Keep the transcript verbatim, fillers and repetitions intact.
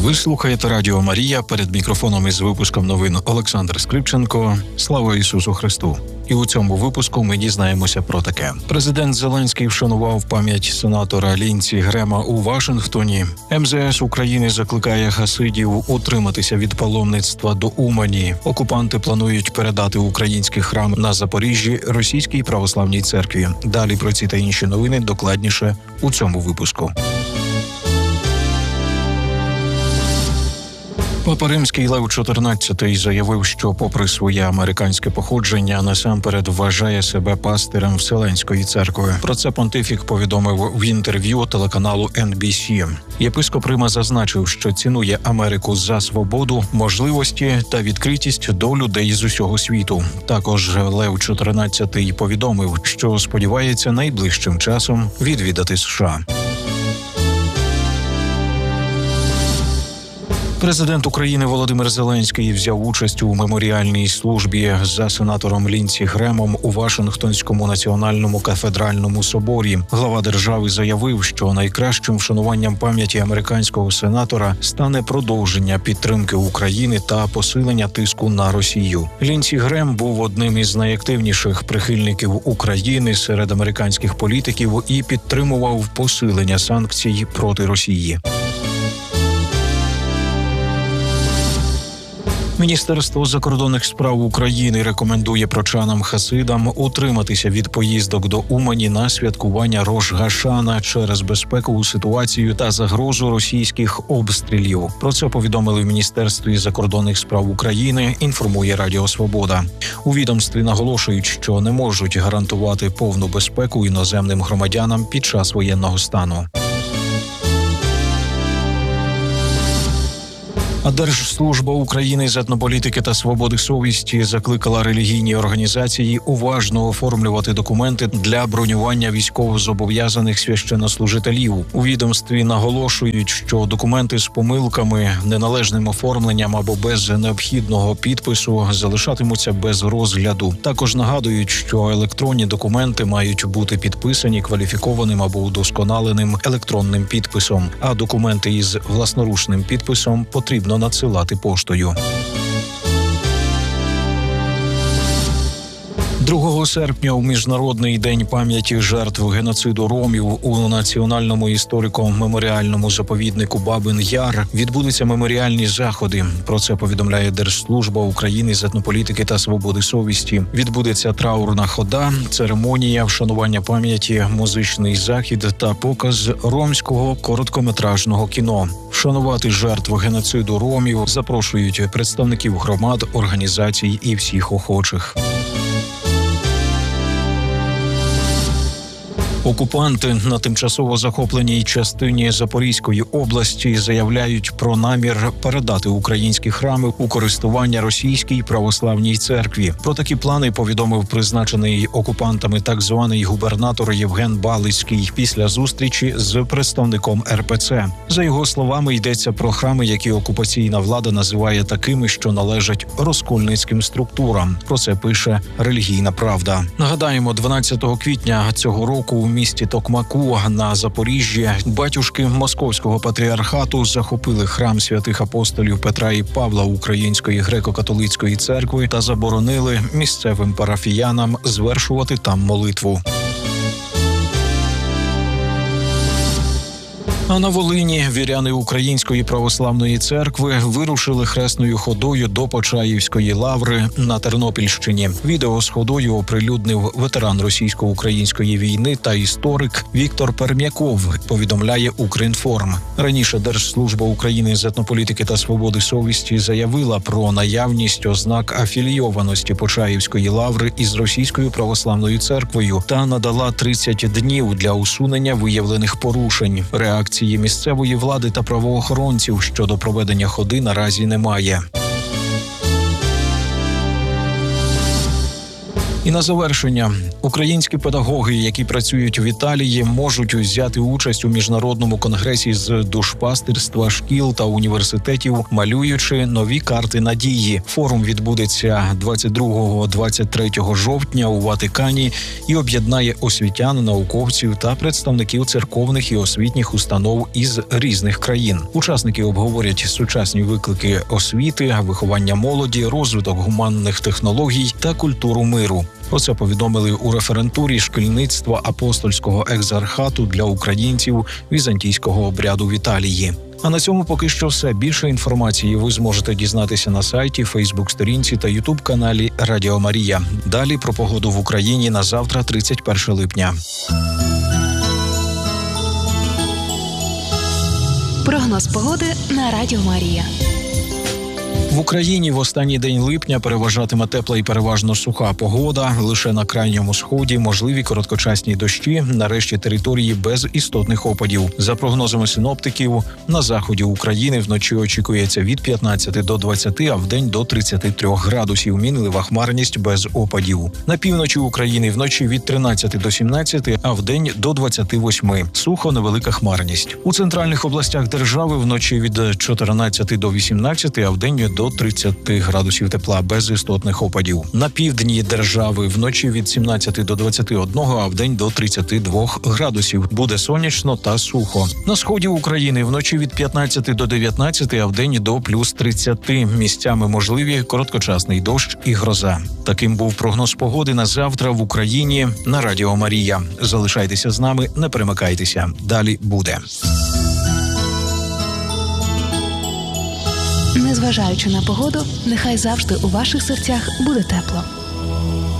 Ви слухаєте Радіо Марія. Перед мікрофоном із випуском новин Олександр Скрипченко. Слава Ісусу Христу! І у цьому випуску ми дізнаємося про таке. Президент Зеленський вшанував пам'ять сенатора Лінці Грема у Вашингтоні. ем зе ес України закликає хасидів утриматися від паломництва до Умані. Окупанти планують передати український храм на Запоріжжі Російській православній церкві. Далі про ці та інші новини докладніше у цьому випуску. Папа Римський Лев чотирнадцятий заявив, що попри своє американське походження, насамперед вважає себе пастирем Вселенської церкви. Про це понтифік повідомив в інтерв'ю телеканалу ен бі сі. Єпископ Рима зазначив, що цінує Америку за свободу, можливості та відкритість до людей з усього світу. Також Лев чотирнадцятий повідомив, що сподівається найближчим часом відвідати США. Президент України Володимир Зеленський взяв участь у меморіальній службі за сенатором Лінці Гремом у Вашингтонському національному кафедральному соборі. Глава держави заявив, що найкращим вшануванням пам'яті американського сенатора стане продовження підтримки України та посилення тиску на Росію. Лінці Грем був одним із найактивніших прихильників України серед американських політиків і підтримував посилення санкцій проти Росії. Міністерство закордонних справ України рекомендує прочанам-хасидам утриматися від поїздок до Умані на святкування Рош-Гашана через безпекову ситуацію та загрозу російських обстрілів. Про це повідомили в Міністерстві закордонних справ України, інформує Радіо Свобода. У відомстві наголошують, що не можуть гарантувати повну безпеку іноземним громадянам під час воєнного стану. А Держслужба України з етнополітики та свободи совісті закликала релігійні організації уважно оформлювати документи для бронювання військовозобов'язаних священнослужителів. У відомстві наголошують, що документи з помилками, неналежним оформленням або без необхідного підпису залишатимуться без розгляду. Також нагадують, що електронні документи мають бути підписані кваліфікованим або удосконаленим електронним підписом, а документи із власноручним підписом потрібно надсилати поштою. другого серпня у Міжнародний день пам'яті жертв геноциду ромів у Національному історико-меморіальному заповіднику Бабин Яр відбудуться меморіальні заходи. Про це повідомляє Держслужба України з етнополітики та свободи совісті. Відбудеться траурна хода, церемонія вшанування пам'яті, музичний захід та показ ромського короткометражного кіно. Вшанувати жертв геноциду ромів запрошують представників громад, організацій і всіх охочих. Окупанти на тимчасово захопленій частині Запорізької області заявляють про намір передати українські храми у користування Російській православній церкві. Про такі плани повідомив призначений окупантами так званий губернатор Євген Балицький після зустрічі з представником ер пе це. За його словами, йдеться про храми, які окупаційна влада називає такими, що належать розкольницьким структурам. Про це пише «Релігійна правда». Нагадаємо, дванадцятого квітня цього року у місті Токмаку на Запоріжжі батюшки Московського патріархату захопили храм святих апостолів Петра і Павла Української греко-католицької церкви та заборонили місцевим парафіянам звершувати там молитву. А на Волині віряни Української православної церкви вирушили хресною ходою до Почаївської лаври на Тернопільщині. Відео з ходою оприлюднив ветеран російсько-української війни та історик Віктор Перм'яков, повідомляє Укрінформ. Раніше Держслужба України з етнополітики та свободи совісті заявила про наявність ознак афілійованості Почаївської лаври із Російською православною церквою та надала тридцять днів для усунення виявлених порушень. Реакції місцевої влади та правоохоронців щодо проведення ходи наразі немає. І на завершення, українські педагоги, які працюють в Італії, можуть взяти участь у міжнародному конгресі з душпастерства шкіл та університетів, малюючи нові карти надії. Форум відбудеться двадцять другого - двадцять третього жовтня у Ватикані і об'єднає освітян, науковців та представників церковних і освітніх установ із різних країн. Учасники обговорять сучасні виклики освіти, виховання молоді, розвиток гуманних технологій та культуру миру. Про це повідомили у референтурі шкільництва апостольського екзархату для українців візантійського обряду в Італії. А на цьому поки що все. Більше інформації ви зможете дізнатися на сайті, Фейсбук-сторінці та Ютуб-каналі Радіо Марія. Далі про погоду в Україні на завтра, тридцять перше липня. Прогноз погоди на Радіо Марія. В Україні в останній день липня переважатиме тепла і переважно суха погода. Лише на крайньому сході можливі короткочасні дощі, на решті території без істотних опадів. За прогнозами синоптиків, на заході України вночі очікується від п'ятнадцяти до двадцяти, а вдень до тридцяти трьох градусів. Мінлива хмарність без опадів. На півночі України вночі від тринадцяти до сімнадцяти, а вдень до двадцяти восьми. Сухо, невелика хмарність. У центральних областях держави вночі від чотирнадцяти до вісімнадцяти, а вдень до тридцяти градусів тепла без істотних опадів. На півдні держави вночі від сімнадцяти до двадцяти одного, а вдень до тридцяти двох градусів. Буде сонячно та сухо. На сході України вночі від п'ятнадцяти до дев'ятнадцяти, а вдень до плюс тридцяти. Місцями можливі короткочасний дощ і гроза. Таким був прогноз погоди на завтра в Україні на Радіо Марія. Залишайтеся з нами, не перемикайтеся. Далі буде. Незважаючи на погоду, нехай завжди у ваших серцях буде тепло.